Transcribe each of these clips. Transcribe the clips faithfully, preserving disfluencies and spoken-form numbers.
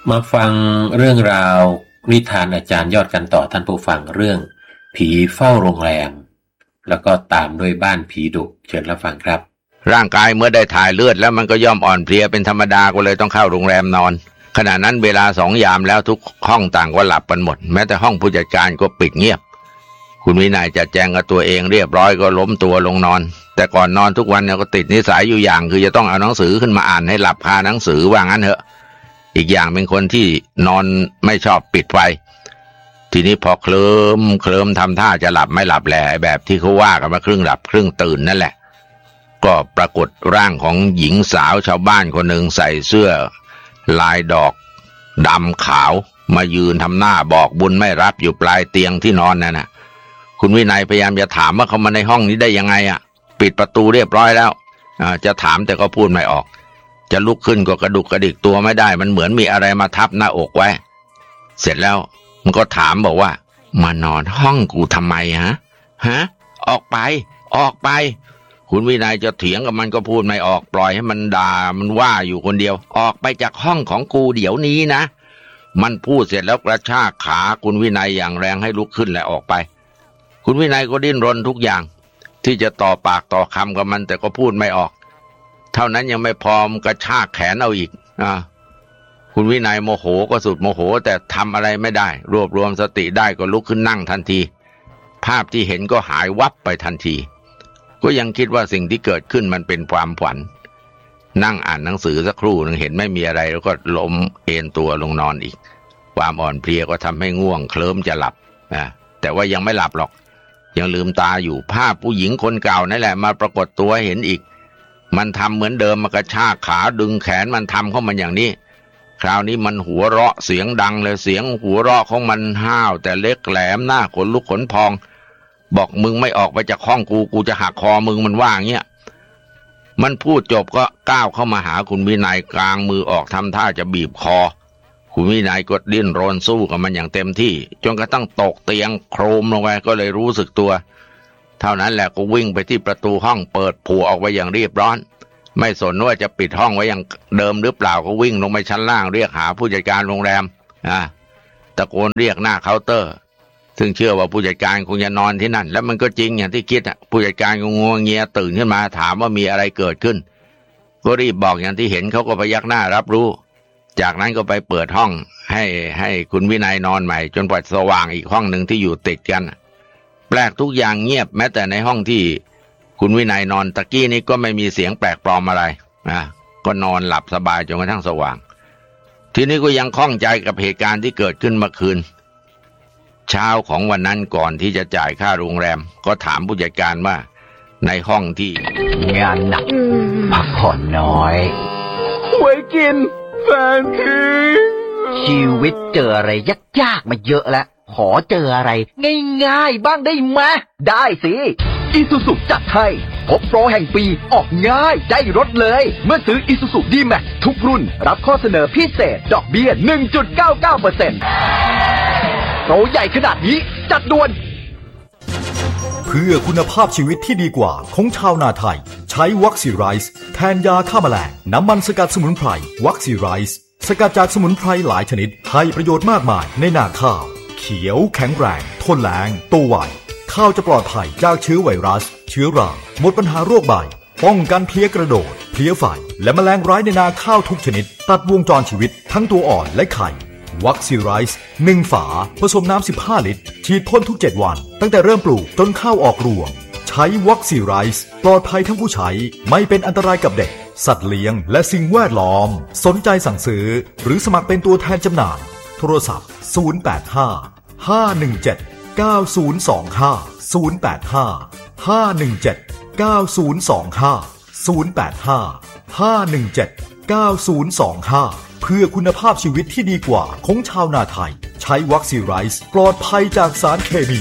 มาฟังเรื่องราวนิทานอาจารย์ยอดกันต่อท่านผู้ฟังเรื่องผีเฝ้าโรงแรมแล้วก็ตามด้วยบ้านผีดุเชิญรับฟังครับร่างกายเมื่อได้ถ่ายเลือดแล้วมันก็ย่อมอ่อนเพลียเป็นธรรมดาก็เลยต้องเข้าโรงแรมนอนขณะนั้นเวลาสองยามแล้วทุกห้องต่างก็หลับกันหมดแม้แต่ห้องผู้จัดการก็ปิดเงียบคุณวินัยจัดแจงกับตัวเองเรียบร้อยก็ล้มตัวลงนอนแต่ก่อนนอนทุกวันเนี่ยก็ติดนิสัยอยู่อย่างคือจะต้องเอาหนังสือขึ้นมาอ่านให้หลับคาหนังสือว่างั้นเถอะอีกอย่างเป็นคนที่นอนไม่ชอบปิดไฟทีนี้พอเคลิ้มเคลิ้มทำท่าจะหลับไม่หลับแหละแบบที่เขาว่ากันมาครึ่งหลับครึ่งตื่นนั่นแหละก็ปรากฏร่างของหญิงสาวชาวบ้านคนหนึ่งใส่เสื้อลายดอกดำขาวมายืนทำหน้าบอกบุญไม่รับอยู่ปลายเตียงที่นอนนั่นน่ะคุณวินัยพยายามจะถามว่าเขามาในห้องนี้ได้ยังไงอ่ะปิดประตูเรียบร้อยแล้วอ่าจะถามแต่ก็พูดไม่ออกจะลุกขึ้นก็กระดุกกระดิกตัวไม่ได้มันเหมือนมีอะไรมาทับหน้าอกไว้เสร็จแล้วมันก็ถามบอกว่ามานอนห้องกูทำไมฮะฮะออกไปออกไปคุณวินัยจะเถียงกับมันก็พูดไม่ออกปล่อยให้มันด่ามันว่าอยู่คนเดียวออกไปจากห้องของกูเดี๋ยวนี้นะมันพูดเสร็จแล้วกระชากขาคุณวินัยอย่างแรงให้ลุกขึ้นและออกไปคุณวินัยก็ดิ้นรนทุกอย่างที่จะต่อปากต่อคำกับมันแต่ก็พูดไม่ออกเท่านั้นยังไม่พอมกระชากแขนเอาอีกอ่าคุณวินัยโมโหก็สุดโมโหแต่ทำอะไรไม่ได้รวบรวมสติได้ก็ลุกขึ้นนั่งทันทีภาพที่เห็นก็หายวับไปทันทีก็ยังคิดว่าสิ่งที่เกิดขึ้นมันเป็นความฝันนั่งอ่านหนังสือสักครู่นึงเห็นไม่มีอะไรแล้วก็ล้มเอนตัวลงนอนอีกความอ่อนเพลียก็ทำให้ง่วงเคลิ้มจะหลับนะแต่ว่ายังไม่หลับหรอกยังลืมตาอยู่ภาพผู้หญิงคนเก่านั่นแหละมาปรากฏตัวเห็นอีกมันทำเหมือนเดิมมากระชากขาดึงแขนมันทำเข้ามันอย่างนี้คราวนี้มันหัวเราะเสียงดังเลยเสียงหัวเราะของมันห้าวแต่เล็กแหลมหน้าขนลุกขนพองบอกมึงไม่ออกไปจากห้องกูกูจะหักคอมึงมันว่าอย่างเงี้ยมันพูดจบก็ก้าวเข้ามาหาคุณวินัยกลางมือออกทำท่าจะบีบคอคุณวินัยก็ดิ้นรนสู้กับมันอย่างเต็มที่จนกระทั่งตกเตียงโครมลงไปก็เลยรู้สึกตัวเท่านั้นแหละก็วิ่งไปที่ประตูห้องเปิดผัวออกไปอย่างรีบร้อนไม่สนว่าจะปิดห้องไว้อย่างเดิมหรือเปล่าก็วิ่งลงไปชั้นล่างเรียกหาผู้จัดการโรงแรมอ่าตะโกนเรียกหน้าเคาน์เตอร์ซึ่งเชื่อว่าผู้จัดการคงจะนอนที่นั่นแล้วมันก็จริงอย่างที่คิดอ่ะผู้จัดการก็งัวเงียตื่นขึ้นมาถามว่ามีอะไรเกิดขึ้นก็รีบบอกอย่างที่เห็นเขาก็พยักหน้ารับรู้จากนั้นก็ไปเปิดห้องให้ให้คุณวินัยนอนใหม่จนกว่าสว่างอีกห้องหนึ่งที่อยู่ติดกันแปลกทุกอย่างเงียบแม้แต่ในห้องที่คุณวินัยนอนตะกี้นี้ก็ไม่มีเสียงแปลกปลอมอะไรนะก็นอนหลับสบายจนกระทั่งสว่างทีนี้ก็ยังข้องใจกับเหตุการณ์ที่เกิดขึ้นเมื่อคืนเช้าของวันนั้นก่อนที่จะจ่ายค่าโรงแรมก็ถามผู้จัดการว่าในห้องที่งานหนักพักผ่อนน้อยหวยกินแฟนทิ้งชีวิตเจออะไรยากๆมาเยอะแล้วขอเจออะไรง่ายๆบ้างได้ไหมได้สิอีซูซุจัดให้พบโปรแห่งปีออกง่ายได้รถเลยเมื่อซื้ออีซูซุ ดี-แม็กซ์ ทุกรุ่นรับข้อเสนอพิเศษดอกเบี้ย หนึ่งจุดเก้าเก้าเปอร์เซ็นต์ โปรใหญ่ขนาดนี้จัดด่วนเพื่อคุณภาพชีวิตที่ดีกว่าของชาวนาไทยใช้วัคซีไรซ์แทนยาฆ่าแมลงน้ำมันสกัดสมุนไพรวัคซีไรซ์สกัดจากสมุนไพรหลายชนิดให้ประโยชน์มากมายในนาข้าวเขียวแข็งแรงทนแล้งโตไวข้าวจะปลอดภัยจากเชื้อไวรัสเชื้อราหมดปัญหาโรคใบป้องกันเพลี้ยกระโดดเพลี้ยไฟและแมลงร้ายในนาข้าวทุกชนิดตัดวงจรชีวิตทั้งตัวอ่อนและไข่วัคซีไรซ์หนึ่งฝาผสมน้ำสิบห้าลิตรฉีดพ่นทุกเจ็ดวันตั้งแต่เริ่มปลูกจนข้าวออกรวงใช้วัคซีไรซ์ปลอดภัยทั้งผู้ใช้ไม่เป็นอันตรายกับเด็กสัตว์เลี้ยงและสิ่งแวดล้อมสนใจสั่งซื้อหรือสมัครเป็นตัวแทนจำหน่ายโทรศัพท์ศูนย์ แปด ห้า ห้า หนึ่ง เจ็ด เก้า ศูนย์ สอง ห้า ศูนย์ แปด ห้า ห้า หนึ่ง เจ็ด เก้า ศูนย์ สอง ห้า ศูนย์ แปด ห้า ห้า หนึ่ง เจ็ด เก้า ศูนย์ สอง ห้าเพื่อคุณภาพชีวิตที่ดีกว่าของชาวนาไทยใช้วัคซีไรซ์ปลอดภัยจากสารเคมี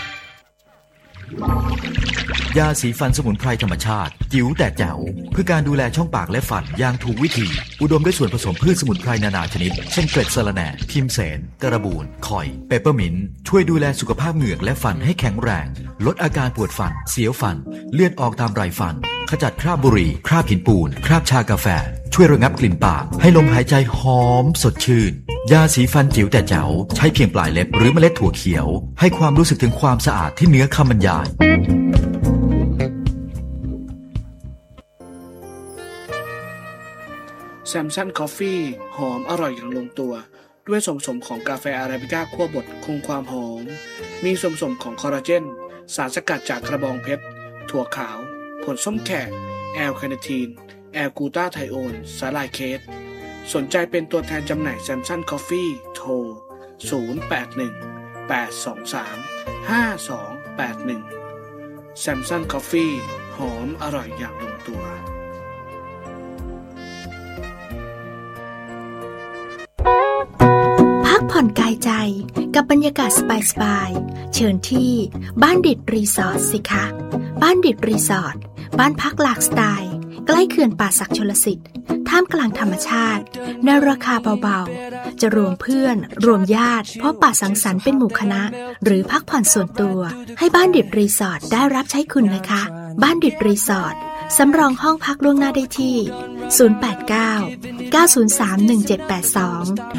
ยาสีฟันสมุนไพรธรรมชาติจิ๋วแต่แจ๋วเพื่อการดูแลช่องปากและฟันอย่างถูกวิธีอุดมด้วยส่วนผสมพืชสมุนไพรนานาชนิดเช่นเกล็ดสะระแหน่พิมเสนกระบูนข่อยเปปเปอร์มินต์ช่วยดูแลสุขภาพเหงือกและฟันให้แข็งแรงลดอาการปวดฟันเสียวฟันเลือดออกตามไรฟันขจัดคราบบุหรี่คราบหินปูนคราบชากาแฟช่วยระงับกลิ่นปากให้ลมหายใจหอมสดชื่นยาสีฟันจิ๋วแต่แจ๋วใช้เพียงปลายเล็บหรือเมล็ดถั่วเขียวให้ความรู้สึกถึงความสะอาดที่เหนือคำบรรยายแซมซันคอฟฟี่หอมอร่อยอย่างลงตัวด้วยส่วนผสมของกาแฟอาราบิก้าคั่วบดคงความหอมมีส่วนผสมของคอลลาเจนสารสกัดจากกระบองเพชรถั่วขาวผลส้มแขกแอลคาเนทีนแอลกูตาไทโอนสาลายเคสสนใจเป็นตัวแทนจำหน่ายแซมซันคอฟฟี่โทรศูนย์ แปด หนึ่ง แปด สอง สาม ห้า สอง แปด หนึ่งแซมซันคอฟฟี่หอมอร่อยอย่างลงตัวพักผ่อนกายใจกับบรรยากาศสบายๆเชิญที่บ้านดิดรีสอร์ทสิคะบ้านดิดรีสอร์ทบ้านพักหลากสไตล์ใกล้เขื่อนป่าศักชลสิทธิ์ท่ามกลางธรรมชาติในราคาเบาๆจะรวมเพื่อนรวมญาติพบปะสังสรรค์เป็นหมู่คณะหรือพักผ่อนส่วนตัวให้บ้านดิดรีสอร์ทได้รับใช้คุณนะคะบ้านดิดรีสอร์ทสำรองห้องพักล่วงหน้าได้ที่ศูนย์ แปด เก้า เก้า ศูนย์ สาม หนึ่ง เจ็ด แปด สอง